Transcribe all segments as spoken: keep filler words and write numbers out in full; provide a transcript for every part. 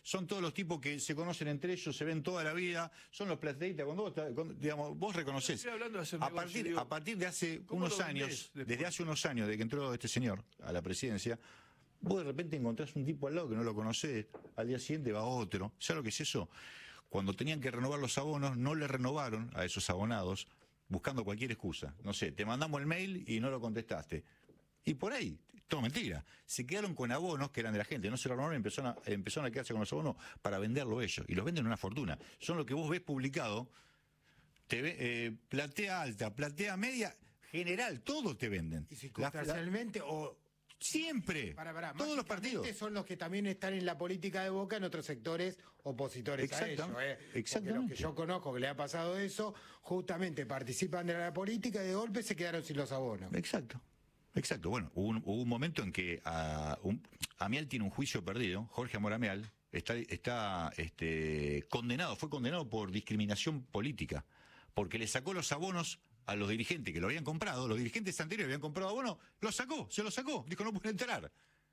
son todos los tipos que se conocen entre ellos, se ven toda la vida, son los plateitas. Cuando vos, cuando, digamos, vos reconocés, Estoy hablando de hacer a negocio, partir, digo, a partir de hace ¿cómo unos lo años, vendés después? desde hace unos años, de que entró este señor a la presidencia, vos de repente encontrás un tipo al lado que no lo conocés, al día siguiente va otro. ¿Sabes lo que es eso? Cuando tenían que renovar los abonos, no le renovaron a esos abonados, buscando cualquier excusa. No sé, te mandamos el mail y no lo contestaste. Y por ahí, todo mentira. Se quedaron con abonos que eran de la gente, no se lo renovaron y empezaron a, empezaron a quedarse con los abonos para venderlo ellos. Y los venden una fortuna. Son lo que vos ves publicado, te ve, eh, platea alta, platea media, general, todos te venden. Y circunstancialmente, la, la, o... Siempre, para, para, todos los partidos. Son los que también están en la política de Boca en otros sectores opositores a ellos. ¿eh? Exactamente. Porque los que yo conozco que le ha pasado eso, justamente participan de la política y de golpe se quedaron sin los abonos. Exacto. Exacto. Bueno, hubo un, hubo un momento en que a, un, Amial tiene un juicio perdido, Jorge Amor Amial, está, está este, condenado, fue condenado por discriminación política, porque le sacó los abonos a los dirigentes que lo habían comprado, los dirigentes anteriores habían comprado abonos, lo sacó, se lo sacó, dijo no pueden entrar.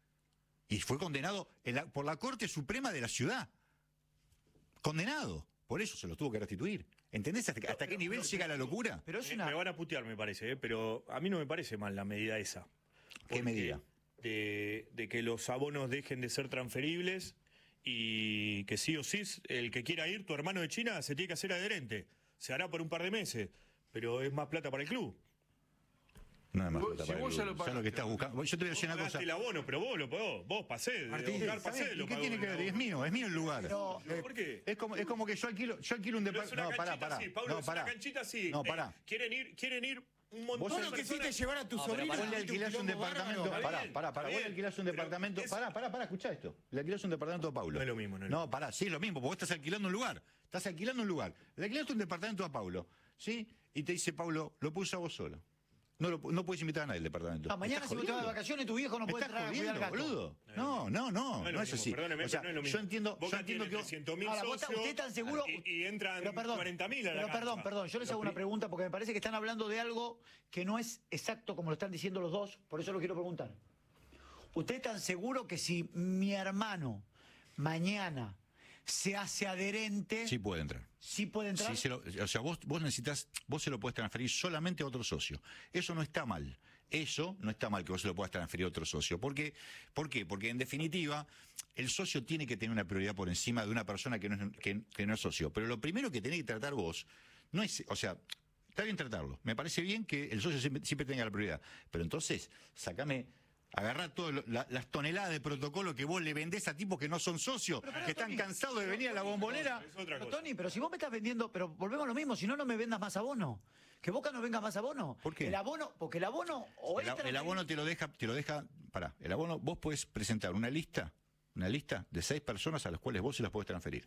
Y fue condenado en la, por la Corte Suprema de la ciudad. Condenado. Por eso se los tuvo que restituir. ¿Entendés hasta, hasta pero, qué nivel pero, llega la locura? Pero es una... Me van a putear, me parece, ¿eh? Pero a mí no me parece mal la medida esa. ¿Qué medida? De, de que los abonos dejen de ser transferibles y que sí o sí, el que quiera ir, tu hermano de China, se tiene que hacer adherente. Se hará por un par de meses, pero es más plata para el club. No es más plata si para el vos club. ya lo ¿Sabes lo que estás buscando? Yo te voy a decir una cosa. El abono, pero vos lo pagó, vos pasé, Martín, de buscar pasé, ¿y lo qué pagó tiene que ver? Es mío, es mío el lugar. No, ¿por qué? Es como, es como que yo alquilo, yo alquilo un departamento. No, pará, pará. Sí, Pablo, no, es pará. una canchita así. No, pará. Eh, quieren ir, quieren ir un montón vos de lo que personas. hiciste llevar a tu no, sobrino. Vos le alquilás un departamento. Pará, pará, pará. Vos le alquilás un departamento. Es... Pará, pará, pará, escuchá esto. Le alquilás un departamento a Paulo. No es lo mismo, no es No, pará, sí es lo mismo, porque vos estás alquilando un lugar. Estás alquilando un lugar. Le alquilaste un departamento a Paulo, ¿sí? Y te dice Paulo, lo puedo usar vos solo. No, lo, no puedes invitar a nadie al departamento. Ah, mañana si vos te vas de vacaciones, tu viejo no puede entrar a cuidar al gato. Boludo. No, no, no, no, no es así. Perdóneme, o sea, no es lo mismo. Yo entiendo, Boca yo entiendo que trescientos mil ahora, socios, ¿usted es tan seguro? Y, y entran cuarenta mil a la Pero cancha. perdón, perdón, yo les hago una pregunta porque me parece que están hablando de algo que no es exacto como lo están diciendo los dos, por eso lo quiero preguntar. ¿Usted es tan seguro que si mi hermano mañana se hace adherente... Sí puede entrar. ¿Sí puede entrar? Sí, se lo, o sea, vos, vos necesitas, vos se lo puedes transferir solamente a otro socio. Eso no está mal. Eso no está mal que vos se lo puedas transferir a otro socio. ¿Por qué? ¿Por qué? Porque en definitiva, el socio tiene que tener una prioridad por encima de una persona que no es, que, que no es socio. Pero lo primero que tenés que tratar vos, no es, o sea, está bien tratarlo. Me parece bien que el socio siempre, siempre tenga la prioridad. Pero entonces, sacame... Agarrar todas la, las toneladas de protocolo que vos le vendés a tipos que no son socios, pero, pero, que están Tony, cansados de venir a la bombonera. Es otra cosa. Pero, Tony, pero si vos me estás vendiendo, pero volvemos a lo mismo, si no, no me vendas más abono. Que Boca no venga más abono. ¿Por qué? El abono, porque el abono... O el, el abono te lo deja, te lo deja, pará, el abono, vos podés presentar una lista, una lista de seis personas a las cuales vos se las podés transferir.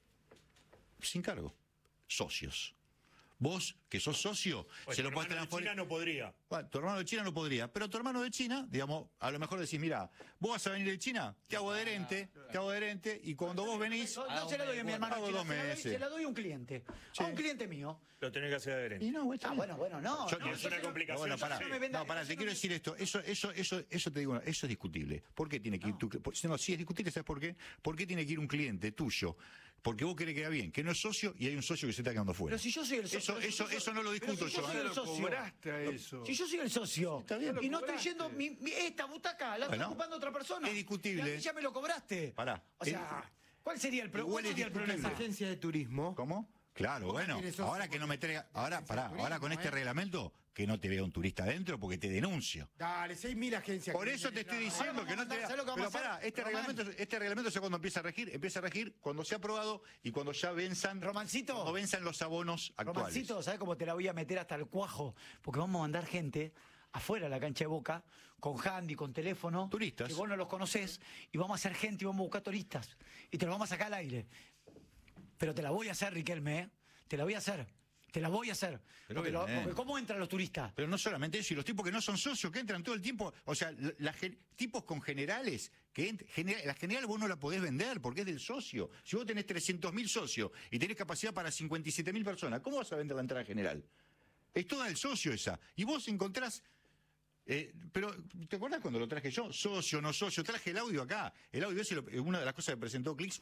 Sin cargo. Socios. Vos, que sos socio, pues se lo podés transferir. Tu hermano de China no podría. Bueno, tu hermano de China no podría, pero tu hermano de China, digamos, a lo mejor decís, mira, vos vas a venir de China, te hago adherente, te hago adherente, y cuando vos venís... No, no se la doy a mi hermano de China, se la, doy, se la doy a un cliente, sí. A un cliente mío. Lo tenés que hacer adherente. Y no, ah, bueno, bueno, no. Yo, no es una no, complicación. Bueno, pará, no, venda, no, pará, te quiero decir esto, eso, eso, eso, eso te digo, eso es discutible. ¿Por qué tiene que ir no. tu cliente? No, sí es discutible, ¿sabes por qué? ¿Por qué tiene que ir un cliente tuyo? Porque vos querés quedar bien, que no es socio y hay un socio que se está quedando fuera. Pero si yo soy el socio. Eso, eso, eso no lo discuto si yo. yo. Soy el socio. A eso. Si yo soy el socio. Está bien. Y no estoy yendo. Mi, mi, esta butaca la bueno, está ocupando otra persona. Es discutible. Y ya me lo cobraste. Pará. O sea, ¿cuál sería el, pro ¿cuál sería el problema? Las agencias de turismo. ¿Cómo? Claro, bueno, ahora que no me traiga, ahora, pará, ahora con este reglamento, que no te vea un turista adentro porque te denuncio. Dale, seis mil agencias. Por eso te estoy diciendo que no te vea. Pero pará, este reglamento, este reglamento es cuando empieza a regir, empieza a regir cuando sea aprobado y cuando ya venzan, Romancito, cuando venzan los abonos actuales. Romancito, ¿sabes cómo te la voy a meter hasta el cuajo? Porque vamos a mandar gente afuera de la cancha de Boca, con handy, con teléfono. Turistas. Que vos no los conocés, y vamos a hacer gente y vamos a buscar turistas. Y te los vamos a sacar al aire. Pero te la voy a hacer, Riquelme, ¿eh? Te la voy a hacer. Te la voy a hacer. Pero porque, bien, lo, eh. porque ¿cómo entran los turistas? Pero no solamente eso, y los tipos que no son socios, que entran todo el tiempo, o sea, la, la, tipos con generales, que ent, general, la general vos no la podés vender porque es del socio. Si vos tenés trescientos mil socios y tenés capacidad para cincuenta y siete mil personas, ¿cómo vas a vender la entrada general? Es toda del socio esa. Y vos encontrás... Eh, pero, ¿te acordás cuando lo traje yo? Socio, no socio, traje el audio acá. El audio ese, lo, una de las cosas que presentó Clix